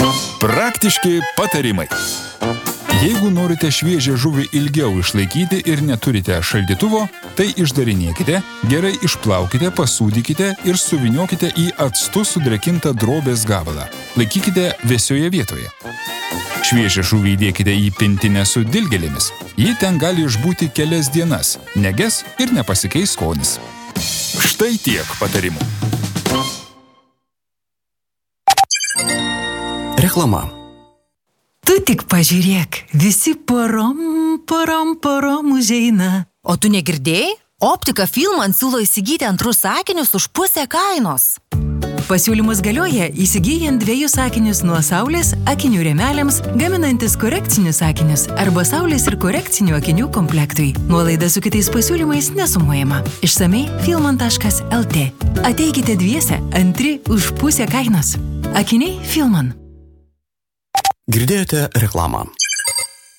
Praktiški patarimai. Jeigu norite šviežią žuvį ilgiau išlaikyti ir neturite šaldytuvo, tai išdarinėkite, gerai išplaukite, pasūdykite ir suviniokite į actu sudrėkintą drobės gabalą. Laikykite vėsioje vietoje. Šviežią žuvį įdėkite į pintinę su dilgėlėmis. Ji ten gali išbūti kelias dienas, neges ir nepasikeis skonis. Štai tiek patarimų. Reklama. Tu tik pažiūrėk, visi porom užeina. O tu negirdėjai? Optika Filman siūlo įsigyti antrus akinius už pusę kainos. Pasiūlymus galioja įsigyjant 2 akinius nuo saulės akinių rėmeliams, gaminantis korekcinius akinius arba saulės ir korekcinių akinių komplektui. Nuolaida su kitais pasiūlymais nesumuojama. Išsamei filman.lt. Ateikite dviese, antri už pusę kainos. Akiniai Filman. Girdėjote reklamą.